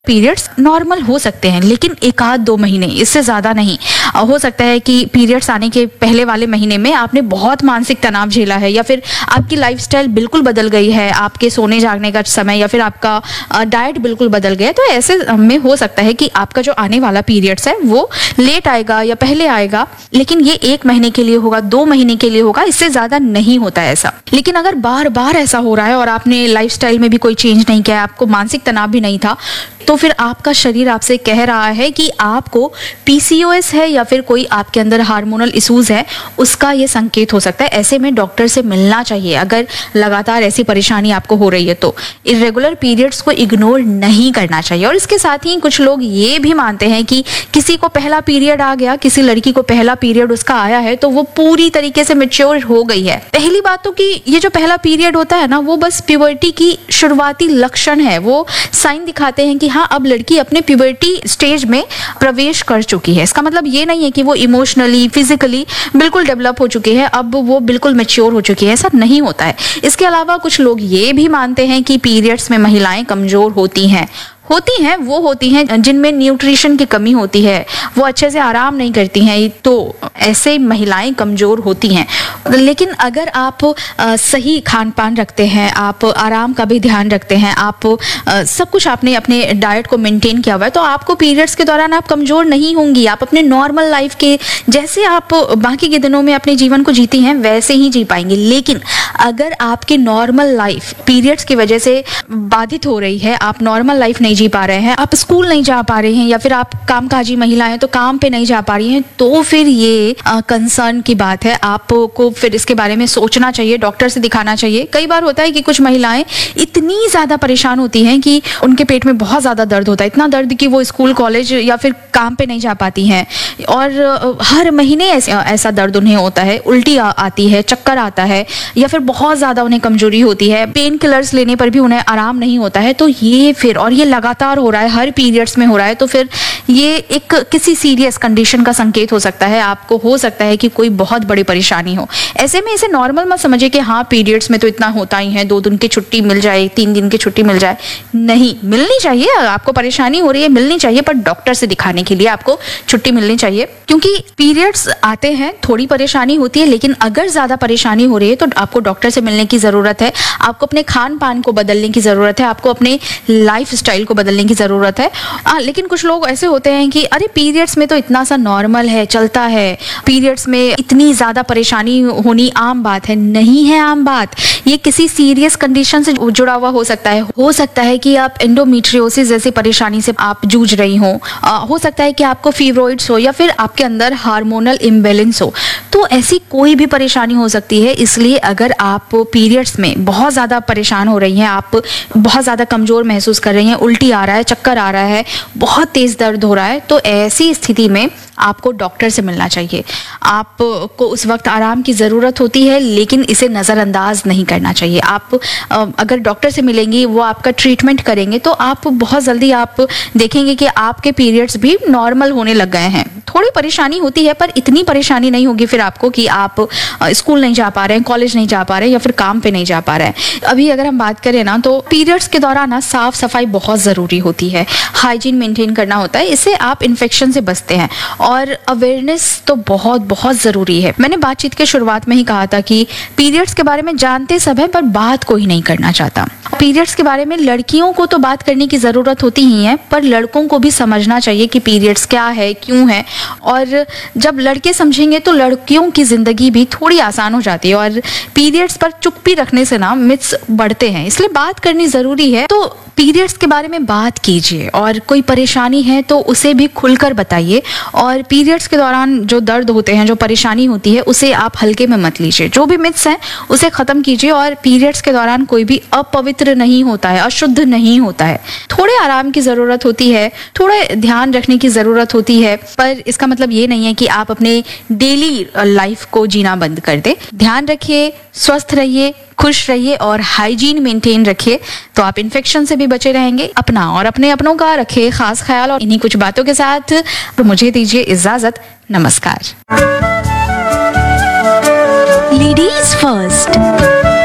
Periods normal हो सकते हैं, लेकिन एक आध 2 महीने, इससे ज़्यादा नहीं। हो सकता है कि पीरियड्स आने के पहले वाले महीने में आपने बहुत मानसिक तनाव झेला है, या फिर आपकी लाइफस्टाइल बिल्कुल बदल गई है, आपके सोने जागने का समय या फिर आपका डाइट बिल्कुल बदल गया है। तो ऐसे में हो सकता है कि आपका जो आने वाला पीरियड्स है वो लेट आएगा या पहले आएगा, लेकिन ये 1 महीने के लिए होगा, 2 महीने के लिए होगा, इससे ज़्यादा नहीं होता है ऐसा। लेकिन अगर बार बार ऐसा हो रहा है और आपने लाइफस्टाइल में भी कोई चेंज नहीं किया है, आपको मानसिक तनाव भी नहीं था, तो फिर आपका शरीर आपसे कह रहा है कि आपको पीसीओएस है या फिर कोई आपके अंदर हार्मोनल इश्यूज है, उसका ये संकेत हो सकता है। ऐसे में डॉक्टर से मिलना चाहिए अगर लगातार ऐसी परेशानी आपको हो रही है तो। इरेगुलर पीरियड्स को इग्नोर नहीं करना चाहिए। और इसके साथ ही कुछ लोग ये भी मानते हैं कि किसी को पहला पीरियड आ गया, किसी लड़की को पहला पीरियड उसका आया है तो वो पूरी तरीके से मैच्योर हो गई है। पहली बात तो कि ये जो पहला पीरियड होता है ना, वो बस प्यूबर्टी की शुरुआती लक्षण है, वो साइन दिखाते हैं कि हाँ अब लड़की अपने प्यूबर्टी स्टेज में प्रवेश कर चुकी है। इसका मतलब ये नहीं है कि वो इमोशनली फिजिकली बिल्कुल डेवलप हो चुकी है, अब वो बिल्कुल मैच्योर हो चुकी है, ऐसा नहीं होता है। इसके अलावा कुछ लोग ये भी मानते हैं कि पीरियड्स में महिलाएं कमजोर होती हैं वो होती हैं जिनमें न्यूट्रिशन की कमी होती है, वो अच्छे से आराम नहीं करती हैं, तो ऐसे महिलाएं कमजोर होती हैं। लेकिन अगर आप सही खान पान रखते हैं, आप आराम का भी ध्यान रखते हैं, आप सब कुछ आपने अपने डाइट को मेंटेन किया हुआ है, तो आपको पीरियड्स के दौरान आप कमजोर नहीं होंगी। आप अपने नॉर्मल लाइफ के जैसे आप बाकी के दिनों में अपने जीवन को जीती हैं वैसे ही जी पाएंगे। लेकिन अगर आपकी नॉर्मल लाइफ पीरियड्स की वजह से बाधित हो रही है, आप नॉर्मल लाइफ नहीं जी पा रहे हैं, आप स्कूल नहीं जा पा रहे हैं, या फिर आप कामकाजी महिला हैं तो काम पे नहीं जा पा रही हैं, तो फिर ये कंसर्न की बात है। आपको फिर इसके बारे में सोचना चाहिए, डॉक्टर से दिखाना चाहिए। कई बार होता है कि कुछ महिलाएं इतनी ज्यादा परेशान होती हैं कि उनके पेट में बहुत ज्यादा दर्द होता है, इतना दर्द कि वो स्कूल कॉलेज या फिर काम पे नहीं जा पाती हैं, और हर महीने ऐसा दर्द उन्हें होता है, उल्टी आती है, चक्कर आता है, या फिर बहुत ज्यादा उन्हें कमजोरी होती है, पेन किलर्स लेने पर भी उन्हें आराम नहीं होता है। तो ये फिर, और ये लगातार हो रहा है, हर पीरियड्स में हो रहा है, तो फिर ये एक किसी सीरियस कंडीशन का संकेत हो सकता है। आपको हो सकता है कि कोई बहुत बड़ी परेशानी हो। ऐसे में इसे नॉर्मल मत समझिए कि हाँ पीरियड्स में तो इतना होता ही है, 2 दिन की छुट्टी मिल जाए, 3 दिन की छुट्टी मिल जाए। नहीं, मिलनी चाहिए। आपको परेशानी हो रही है, मिलनी चाहिए, पर डॉक्टर से दिखाने के लिए आपको छुट्टी मिलनी चाहिए। क्योंकि पीरियड्स आते हैं, थोड़ी परेशानी होती है, लेकिन अगर ज्यादा परेशानी हो रही है तो आपको डॉक्टर से मिलने की जरूरत है। आपको अपने खान पान को बदलने की जरूरत है, आपको अपने लाइफ स्टाइल को बदलने की जरूरत है। लेकिन कुछ लोग ऐसे होते हैं कि अरे पीरियड्स में तो इतना सा नॉर्मल है, चलता है, पीरियड्स में इतनी ज्यादा परेशानी होनी आम बात है। नहीं है आम बात, ये किसी सीरियस कंडीशन से जुड़ा हुआ हो सकता है। हो सकता है कि आप एंडोमेट्रियोसिस जैसी परेशानी से आप जूझ रही हो सकता है कि आपको फीब्रॉइड्स हो, या फिर आपके अंदर हार्मोनल इम्बैलेंस हो। तो ऐसी कोई भी परेशानी हो सकती है। इसलिए अगर आप पीरियड्स में बहुत ज्यादा परेशान हो रही हैं, आप बहुत ज्यादा कमजोर महसूस कर रही हैं, उल्टी आ रहा है, चक्कर आ रहा है, बहुत तेज दर्द हो रहा है, तो ऐसी स्थिति में आपको डॉक्टर से मिलना चाहिए। आपको उस वक्त आराम की ज़रूरत होती है, लेकिन इसे नज़रअंदाज नहीं करना चाहिए। आप अगर डॉक्टर से मिलेंगी, वो आपका ट्रीटमेंट करेंगे, तो आप बहुत जल्दी आप देखेंगे कि आपके पीरियड्स भी नॉर्मल होने लग गए हैं। थोड़ी परेशानी होती है, पर इतनी परेशानी नहीं होगी फिर आपको कि आप स्कूल नहीं जा पा रहे हैं, कॉलेज नहीं जा पा रहे हैं, या फिर काम पे नहीं जा पा रहे हैं। अभी अगर हम बात करें ना, तो पीरियड्स के दौरान ना साफ सफाई बहुत ज़रूरी होती है, हाइजीन मेंटेन करना होता है, इससे आप इन्फेक्शन से बचते हैं। और अवेयरनेस तो बहुत बहुत ज़रूरी है। मैंने बातचीत के शुरुआत में ही कहा था कि पीरियड्स के बारे में जानते सब है, पर बात कोई नहीं करना चाहता। पीरियड्स के बारे में लड़कियों को तो बात करने की ज़रूरत होती ही है, पर लड़कों को भी समझना चाहिए कि पीरियड्स क्या है, क्यों है। और जब लड़के समझेंगे तो लड़कियों की ज़िंदगी भी थोड़ी आसान हो जाती है। और पीरियड्स पर चुप्पी रखने से ना मिथ्स बढ़ते हैं, इसलिए बात करनी ज़रूरी है। तो पीरियड्स के बारे में बात कीजिए, और कोई परेशानी है तो उसे भी खुलकर बताइए। और पीरियड्स के दौरान जो दर्द होते हैं, जो परेशानी होती है, उसे आप हल्के में मत लीजिए। जो भी मिथ्स हैं उसे ख़त्म कीजिए। और पीरियड्स के दौरान कोई भी अपवित्र नहीं होता है, अशुद्ध नहीं होता है। थोड़े आराम की ज़रूरत होती है, थोड़े ध्यान रखने की ज़रूरत होती है, पर इसका मतलब ये नहीं है कि आप अपने डेली लाइफ को जीना बंद कर दें। ध्यान रखिए, स्वस्थ रहिए, खुश रहिए और हाइजीन मेंटेन रखिए, तो आप इन्फेक्शन से भी बचे रहेंगे। अपना और अपने अपनों का रखिए खास ख्याल। और इन्हीं कुछ बातों के साथ तो मुझे दीजिए इजाजत। नमस्कार। Ladies first.